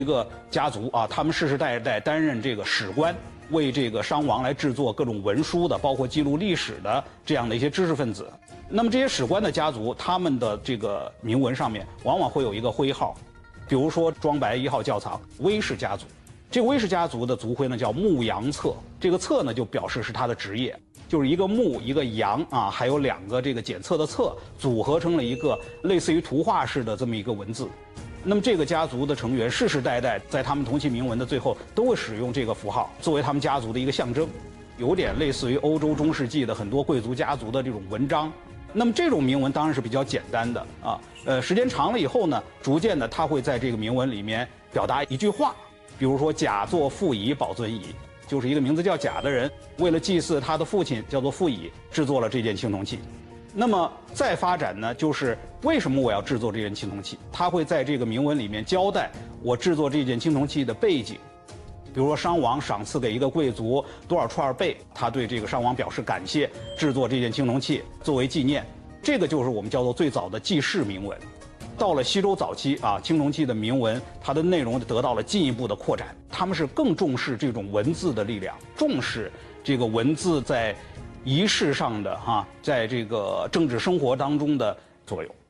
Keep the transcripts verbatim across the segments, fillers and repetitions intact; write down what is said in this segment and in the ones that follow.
一个家族啊，他们世世代代担任这个史官，为这个商王来制作各种文书的，包括记录历史的这样的一些知识分子。那么这些史官的家族，他们的这个铭文上面往往会有一个徽号，比如说庄白一号窖藏威氏家族，这个威氏家族的族徽呢叫牧羊策，这个策呢就表示是他的职业。就是一个牧一个羊啊，还有两个这个检测的测，组合成了一个类似于图画式的这么一个文字。那么这个家族的成员世世代代在他们铜器铭文的最后都会使用这个符号作为他们家族的一个象征，有点类似于欧洲中世纪的很多贵族家族的这种文章。那么这种铭文当然是比较简单的啊，呃，时间长了以后呢，逐渐的它会在这个铭文里面表达一句话，比如说甲作父乙保尊乙。就是一个名字叫甲的人，为了祭祀他的父亲叫做父乙，制作了这件青铜器。那么再发展呢，就是为什么我要制作这件青铜器？他会在这个铭文里面交代我制作这件青铜器的背景，比如说商王赏赐给一个贵族多少串贝，他对这个商王表示感谢，制作这件青铜器作为纪念。这个就是我们叫做最早的记事铭文。到了西周早期啊，青铜器的铭文它的内容得到了进一步的扩展，他们是更重视这种文字的力量，重视这个文字在仪式上的哈、啊，在这个政治生活当中的作用。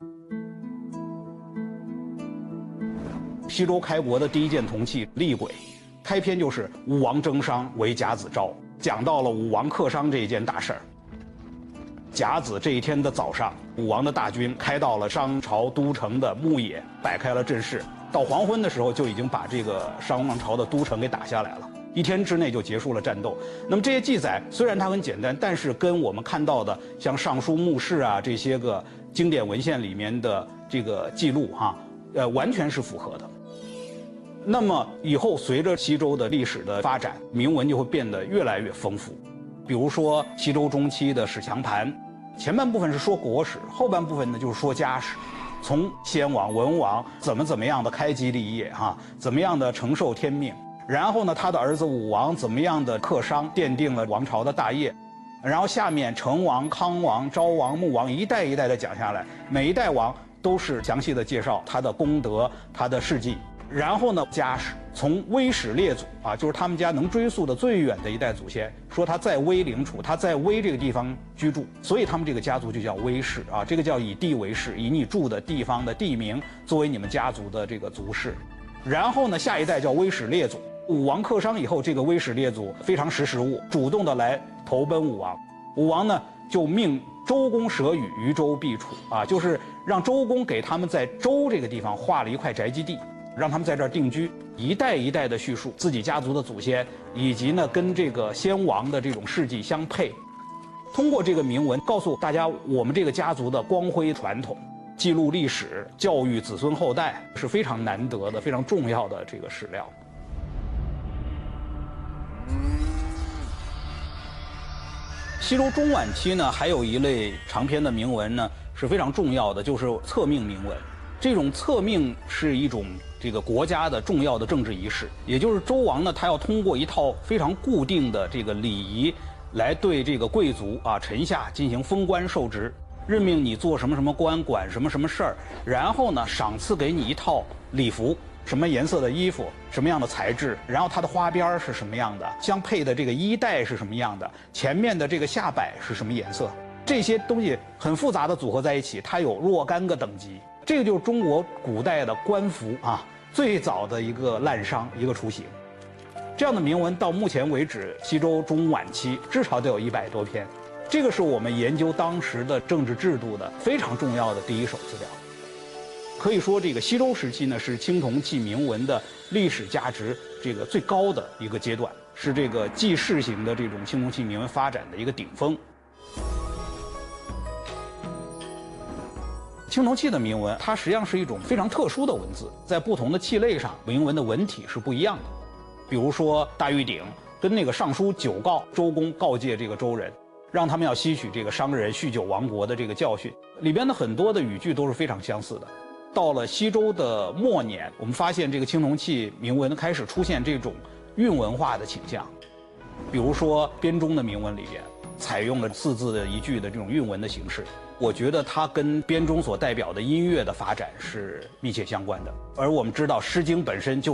西周开国的第一件铜器厉鬼，开篇就是武王征商为甲子昭，讲到了武王克商这一件大事儿。甲子这一天的早上，武王的大军开到了商朝都城的牧野，摆开了阵势。到黄昏的时候，就已经把这个商王朝的都城给打下来了。一天之内就结束了战斗。那么这些记载虽然它很简单，但是跟我们看到的像《尚书》《穆氏》啊这些个经典文献里面的这个记录哈、啊，呃，完全是符合的。那么以后随着西周的历史的发展，铭文就会变得越来越丰富。比如说西周中期的史强盘。前半部分是说国史，后半部分呢就是说家史，从先王、文王怎么怎么样的开基立业哈、啊，怎么样的承受天命，然后呢他的儿子武王怎么样的克商，奠定了王朝的大业，然后下面成王、康王、昭王、穆王一代一代的讲下来，每一代王都是详细的介绍他的功德、他的事迹。然后呢，家史从威始列祖啊，就是他们家能追溯的最远的一代祖先，说他在威领处，他在威这个地方居住，所以他们这个家族就叫威氏啊。这个叫以地为氏，以你住的地方的地名作为你们家族的这个族氏。然后呢，下一代叫威始列祖，武王克商以后，这个威始列祖非常识时务，主动的来投奔武王。武王呢就命周公舍宇于周必处啊，就是让周公给他们在周这个地方划了一块宅基地。让他们在这儿定居，一代一代的叙述自己家族的祖先，以及呢跟这个先王的这种事迹相配。通过这个铭文告诉大家我们这个家族的光辉传统，记录历史，教育子孙后代是非常难得的、非常重要的这个史料。西周中晚期呢，还有一类长篇的铭文呢是非常重要的，就是册命铭文。这种册命是一种这个国家的重要的政治仪式，也就是周王呢，他要通过一套非常固定的这个礼仪，来对这个贵族啊臣下进行封官授职，任命你做什么什么官，管什么什么事儿，然后呢赏赐给你一套礼服，什么颜色的衣服，什么样的材质，然后它的花边是什么样的，相配的这个衣带是什么样的，前面的这个下摆是什么颜色，这些东西很复杂的组合在一起，它有若干个等级。这个就是中国古代的官服啊，最早的一个滥觞，一个雏形。这样的铭文到目前为止，西周中晚期至少得有一百多篇。这个是我们研究当时的政治制度的非常重要的第一手资料。可以说，这个西周时期呢，是青铜器铭文的历史价值这个最高的一个阶段，是这个记事型的这种青铜器铭文发展的一个顶峰。青铜器的铭文，它实际上是一种非常特殊的文字，在不同的器类上，铭文的文体是不一样的。比如说大玉鼎，跟那个《尚书九告》，周公告诫这个周人，让他们要吸取这个商人酗酒亡国的这个教训，里边的很多的语句都是非常相似的。到了西周的末年，我们发现这个青铜器铭文开始出现这种韵文化的倾向，比如说编钟的铭文里边， 采用了四字一句的这种韵文的形式。我觉得它跟编钟所代表的音乐的发展是密切相关的。而我们知道，《诗经》本身就